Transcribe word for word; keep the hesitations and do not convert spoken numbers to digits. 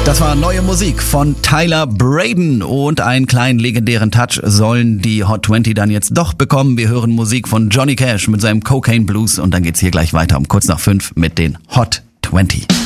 Das war neue Musik von Tyler Braden und einen kleinen legendären Touch sollen die Hot zwanzig dann jetzt doch bekommen. Wir hören Musik von Johnny Cash mit seinem Cocaine Blues und dann geht's hier gleich weiter um kurz nach fünf mit den Hot zwanzig.